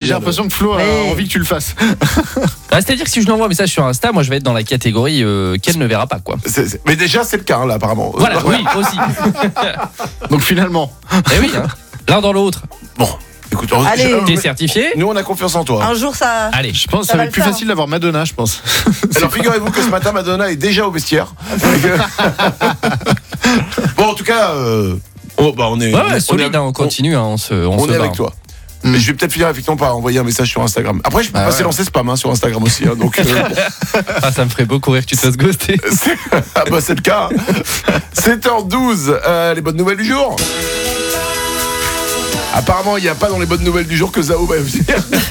J'ai l'impression que Flo a envie que tu le fasses. C'est-à-dire que si je lui envoie un message sur Insta, moi je vais être dans la catégorie qu'elle ne verra pas, quoi. Mais déjà, c'est le cas, là, apparemment. Voilà, oui, aussi. Donc finalement. Eh oui, hein. L'un dans l'autre. Bon, écoute, t'es certifié. Nous, on a confiance en toi. Un jour, ça. Allez, je pense que ça va être plus facile d'avoir Madonna, je pense. Alors, figurez-vous que ce matin, Madonna est déjà au vestiaire. Bon, en tout cas, on est. Ouais, solide, on continue, on est avec toi. Mais je vais peut-être finir effectivement par envoyer un message sur Instagram. Après, je peux passer lancer spam sur Instagram aussi. Donc, ça me ferait beaucoup rire que tu te fasses ghoster. C'est le cas. 7h12, les bonnes nouvelles du jour. Apparemment, il n'y a pas dans les bonnes nouvelles du jour que Zao va venir.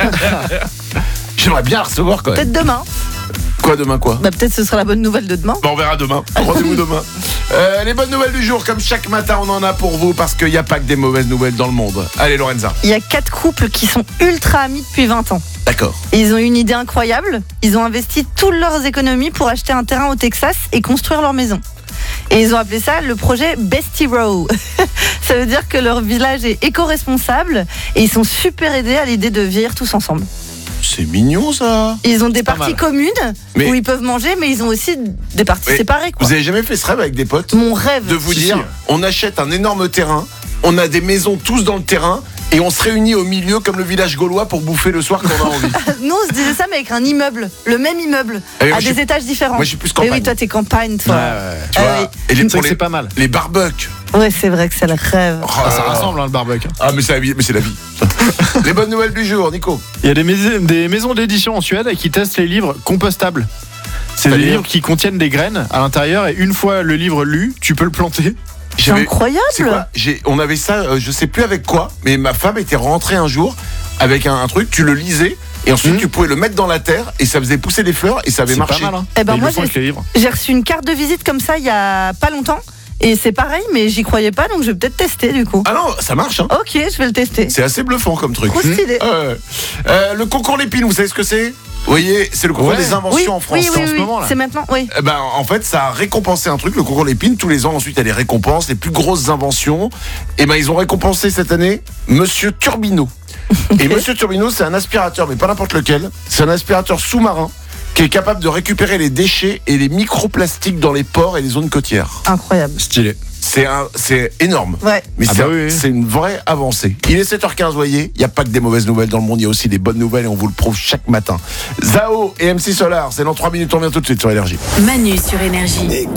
J'aimerais bien la recevoir quand même. Peut-être demain. Quoi, demain quoi? Peut-être ce sera la bonne nouvelle de demain. On verra demain. Rendez-vous demain. Les bonnes nouvelles du jour, comme chaque matin, on en a pour vous parce qu'il n'y a pas que des mauvaises nouvelles dans le monde. Allez, Lorenza. Il y a 4 couples qui sont ultra amis depuis 20 ans. D'accord. Et ils ont une idée incroyable. Ils ont investi toutes leurs économies pour acheter un terrain au Texas et construire leur maison. Et ils ont appelé ça le projet Bestie Row. Ça veut dire que leur village est éco-responsable et ils sont super aidés à l'idée de vieillir tous ensemble. C'est mignon ça. Ils ont des parties communes où ils peuvent manger, mais ils ont aussi des parties séparées, quoi. Vous avez jamais fait ce rêve avec des potes? Mon rêve. De vous dire, on achète un énorme terrain, on a des maisons tous dans le terrain et on se réunit au milieu comme le village gaulois pour bouffer le soir quand on a envie. Nous on se disait ça mais avec un immeuble, le même immeuble, à des étages différents. Moi je suis plus campagne. Et oui, toi t'es campagne, toi. Tu vois, et c'est pas mal. Les barbecues. Ouais, c'est vrai que c'est le rêve. Ça rassemble le barbecue. Ah mais c'est la vie. Les bonnes nouvelles du jour, Nico. Il y a des maisons d'édition en Suède qui testent les livres compostables. C'est des livres qui contiennent des graines à l'intérieur et une fois le livre lu, tu peux le planter. C'est incroyable. C'est quoi? On avait ça, je sais plus avec quoi, mais ma femme était rentrée un jour avec un truc, tu le lisais et ensuite tu pouvais le mettre dans la terre et ça faisait pousser des fleurs et ça avait marché. Pas mal, hein. Eh ben moi j'ai reçu une carte de visite comme ça il y a pas longtemps. Et c'est pareil, mais j'y croyais pas, donc je vais peut-être tester du coup. Ah non, ça marche, hein. Ok, je vais le tester. C'est assez bluffant comme truc. Trop stylé. Le concours Lépine, vous savez ce que c'est? Vous voyez, c'est le concours des inventions en France en ce moment là. C'est maintenant, oui. En fait, ça a récompensé un truc, le concours Lépine. Tous les ans, ensuite, il y a les récompenses, les plus grosses inventions. Et ils ont récompensé cette année Monsieur Turbino. Et Monsieur Turbino, c'est un aspirateur, mais pas n'importe lequel. C'est un aspirateur sous-marin qui est capable de récupérer les déchets et les microplastiques dans les ports et les zones côtières. Incroyable. Stylé. C'est énorme. Ouais. Mais c'est une vraie avancée. Il est 7h15, voyez, il n'y a pas que des mauvaises nouvelles dans le monde, il y a aussi des bonnes nouvelles et on vous le prouve chaque matin. Zao et MC Solar, c'est dans 3 minutes, on revient tout de suite sur Énergie. Manu sur Énergie.